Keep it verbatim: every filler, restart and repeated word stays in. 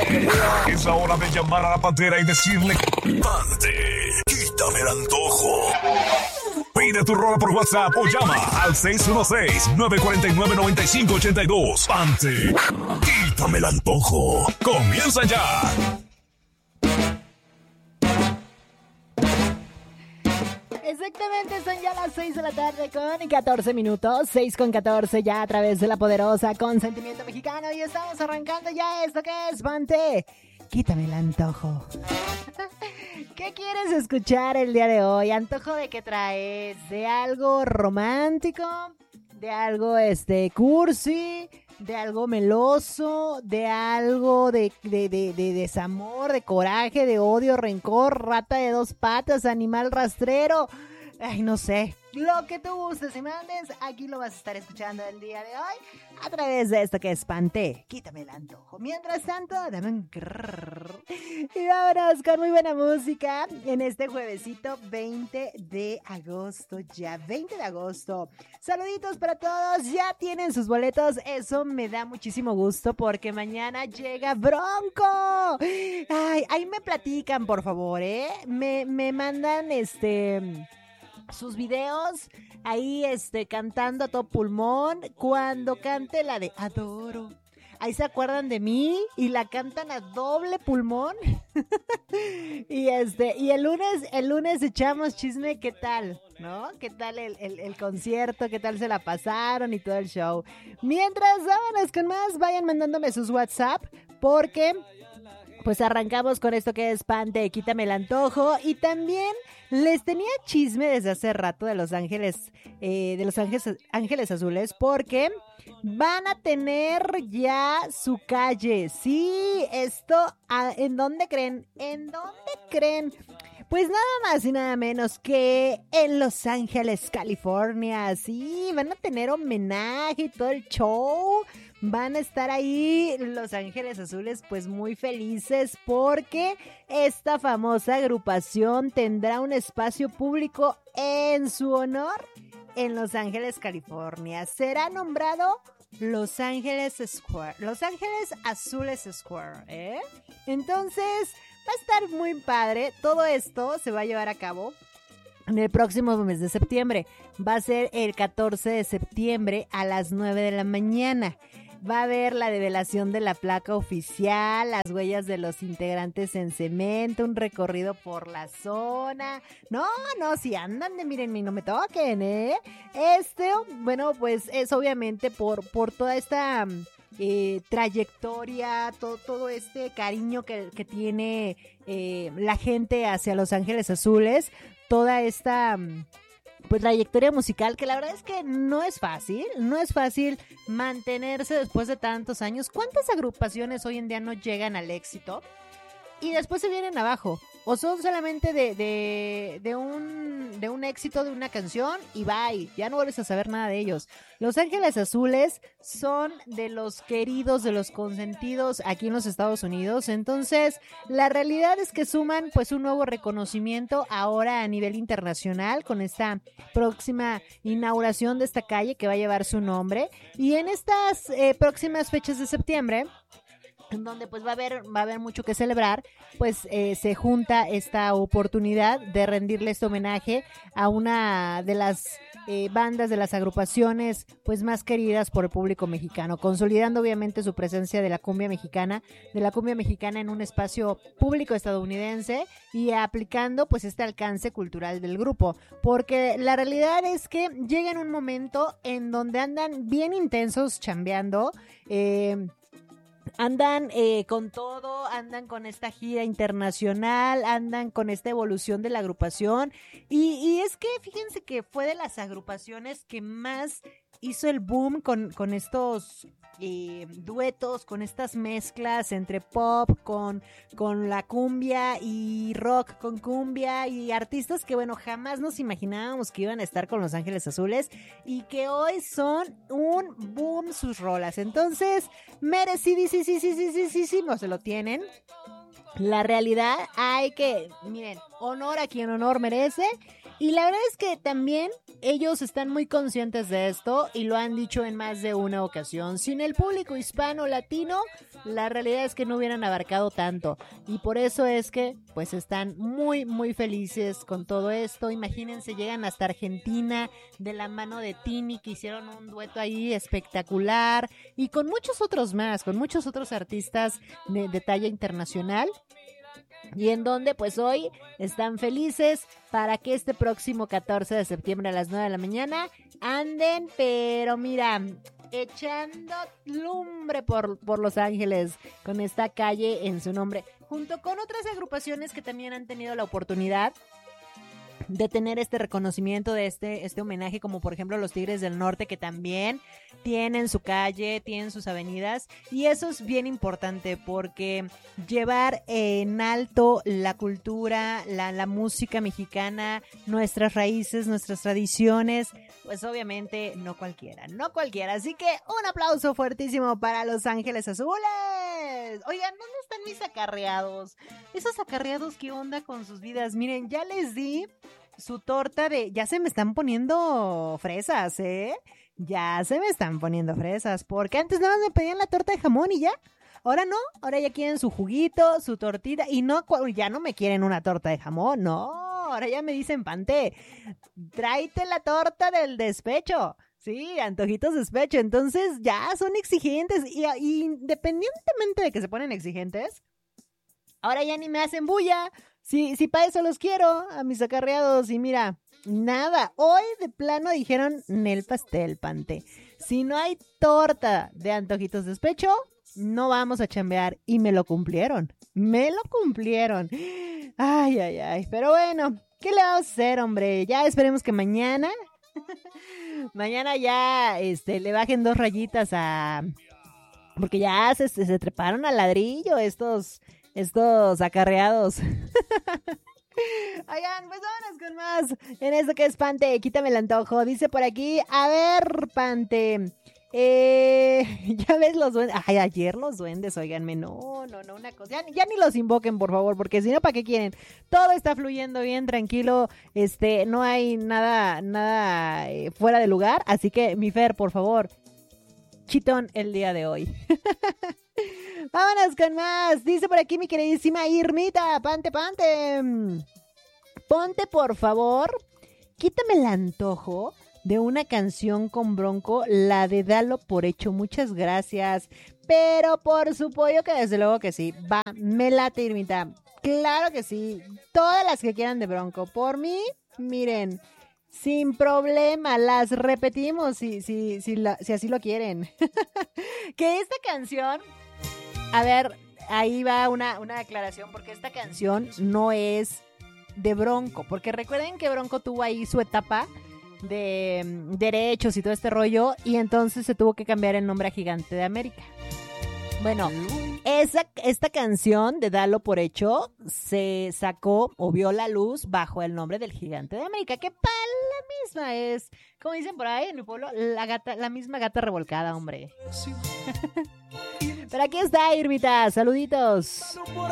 Es la hora de llamar a la pantera y decirle: Pante, quítame el antojo. Pide tu rola por WhatsApp o llama al seis uno seis, nueve cuatro nueve, nueve cinco ocho dos. Pante, quítame el antojo. ¡Comienza ya! Exactamente, son ya las seis de la tarde con catorce minutos, seis con catorce ya a través de la poderosa Consentimiento Mexicano y estamos arrancando ya esto que es Pante, quítame el antojo. ¿Qué quieres escuchar el día de hoy? ¿Antojo de qué traes? ¿De algo romántico? ¿De algo este cursi? ¿De algo meloso? ¿De algo de, de, de, de desamor, de coraje, de odio, rencor, rata de dos patas, animal rastrero? Ay, no sé. Lo que tú gustes y mandes, aquí lo vas a estar escuchando el día de hoy a través de esto que es Pante, quítame el antojo. Mientras tanto, dame un grrr. Y vámonos con muy buena música en este juevesito veinte de agosto, ya veinte de agosto. Saluditos para todos, ya tienen sus boletos, eso me da muchísimo gusto porque mañana llega Bronco. Ay, ahí me platican, por favor, ¿eh? Me, me mandan este... sus videos ahí este cantando a todo pulmón cuando cante la de Adoro. Ahí se acuerdan de mí y la cantan a doble pulmón. y este y el lunes el lunes echamos chisme, ¿qué tal? ¿No? ¿Qué tal el, el, el concierto? ¿Qué tal se la pasaron y todo el show? Mientras, vámonos con más, vayan mandándome sus WhatsApp porque pues arrancamos con esto que es Pante, quítame el antojo. Y también les tenía chisme desde hace rato de Los Ángeles, eh, de Los Ángeles, Ángeles Azules, porque van a tener ya su calle. Sí, esto, ¿en dónde creen? ¿En dónde creen? Pues nada más y nada menos que en Los Ángeles, California. Sí, van a tener homenaje y todo el show. Van a estar ahí Los Ángeles Azules pues muy felices porque esta famosa agrupación tendrá un espacio público en su honor en Los Ángeles, California. Será nombrado Los Ángeles Square, Los Ángeles Azules Square, ¿eh? Entonces va a estar muy padre. Todo esto se va a llevar a cabo en el próximo mes de septiembre. Va a ser el catorce de septiembre a las nueve de la mañana. Va a haber la develación de la placa oficial, las huellas de los integrantes en cemento, un recorrido por la zona. No, no, si andan de miren, no me toquen, ¿eh? Este, bueno, pues es obviamente por, por toda esta eh, trayectoria, todo, todo este cariño que, que tiene eh, la gente hacia Los Ángeles Azules, toda esta... pues trayectoria musical que la verdad es que no es fácil, no es fácil mantenerse después de tantos años. ¿Cuántas agrupaciones hoy en día no llegan al éxito y después se vienen abajo? O son solamente de, de, de, un, de un éxito de una canción y bye, ya no vuelves a saber nada de ellos. Los Ángeles Azules son de los queridos, de los consentidos aquí en los Estados Unidos. Entonces, la realidad es que suman pues un nuevo reconocimiento ahora a nivel internacional con esta próxima inauguración de esta calle que va a llevar su nombre. Y en estas eh, próximas fechas de septiembre, en donde pues va a haber va a haber mucho que celebrar, pues eh, se junta esta oportunidad de rendirle este homenaje a una de las eh, bandas, de las agrupaciones pues más queridas por el público mexicano, consolidando obviamente su presencia de la cumbia mexicana, de la cumbia mexicana en un espacio público estadounidense y aplicando pues este alcance cultural del grupo, porque la realidad es que llega en un momento en donde andan bien intensos chambeando, eh Andan eh, con todo, andan con esta gira internacional, andan con esta evolución de la agrupación y, y es que fíjense que fue de las agrupaciones que más hizo el boom con, con estos eh, duetos, con estas mezclas entre pop con, con la cumbia y rock con cumbia y artistas que bueno, jamás nos imaginábamos que iban a estar con Los Ángeles Azules y que hoy son un boom sus rolas. Entonces, merecidísimo, sí, sí, sí, sí, sí, sí, no se lo tienen. La realidad hay que, miren, honor a quien honor merece Y la verdad es que también ellos están muy conscientes de esto y lo han dicho en más de una ocasión. Sin el público hispano latino, la realidad es que no hubieran abarcado tanto. Y por eso es que pues están muy muy felices con todo esto. Imagínense, llegan hasta Argentina de la mano de Tini, que hicieron un dueto ahí espectacular. Y con muchos otros más, con muchos otros artistas de, de talla internacional. Y en donde pues hoy están felices para que este próximo catorce de septiembre a las nueve de la mañana anden, pero mira, echando lumbre por, por Los Ángeles con esta calle en su nombre, junto con otras agrupaciones que también han tenido la oportunidad de tener este reconocimiento, de este, este homenaje, como por ejemplo los Tigres del Norte, que también tienen su calle, tienen sus avenidas, y eso es bien importante porque llevar en alto la cultura, la, la música mexicana, nuestras raíces, nuestras tradiciones, pues obviamente no cualquiera, no cualquiera, así que un aplauso fuertísimo para Los Ángeles Azules. Oigan, ¿dónde están mis acarreados? Esos acarreados, ¿qué onda con sus vidas? Miren, ya les di su torta de... Ya se me están poniendo fresas, ¿eh? Ya se me están poniendo fresas, porque antes nada más me pedían la torta de jamón y ya. Ahora no, ahora ya quieren su juguito, su tortita, y no, ya no me quieren una torta de jamón, no, ahora ya me dicen, Pante, tráete la torta del despecho. Sí, antojitos despecho. Entonces ya son exigentes. Y, y independientemente de que se ponen exigentes, ahora ya ni me hacen bulla. Sí, sí, para eso los quiero, a mis acarreados. Y mira, nada. Hoy de plano dijeron Nel pastel, Pante. Si no hay torta de antojitos despecho, no vamos a chambear. Y me lo cumplieron. Me lo cumplieron. Ay, ay, ay. Pero bueno, ¿qué le vamos a hacer, hombre? Ya esperemos que mañana... Mañana ya este, le bajen dos rayitas a... Porque ya se, se, se treparon al ladrillo estos, estos acarreados. Oigan, pues vámonos con más en esto que es Pante, quítame el antojo. Dice por aquí, a ver, Pante, eh, ya ves los duendes. Ay, ayer los duendes, óiganme, no, no, no, una cosa, ya, ya ni los invoquen, por favor, porque si no, ¿para qué quieren? Todo está fluyendo bien, tranquilo, este, no hay nada, nada eh, fuera de lugar, así que, mi Fer, por favor, chitón el día de hoy. Vámonos con más. Dice por aquí mi queridísima Irmita, Pante, Pante, ponte por favor, quítame el antojo de una canción con Bronco, la de Dalo por hecho. Muchas gracias. Pero por su pollo que desde luego que sí. Va, me late, Irmita. Claro que sí. Todas las que quieran de Bronco. Por mí, miren, sin problema, las repetimos si, si, si, la, si así lo quieren. Que esta canción, a ver, ahí va una, una aclaración, porque esta canción no es de Bronco. Porque recuerden que Bronco tuvo ahí su etapa de um, derechos y todo este rollo, y entonces se tuvo que cambiar el nombre a Gigante de América. Bueno, esa, esta canción de Dalo por hecho se sacó o vio la luz bajo el nombre del Gigante de América, que para la misma es, como dicen por ahí en mi pueblo, la gata, la misma gata revolcada, hombre. Pero aquí está, Irmita, saluditos.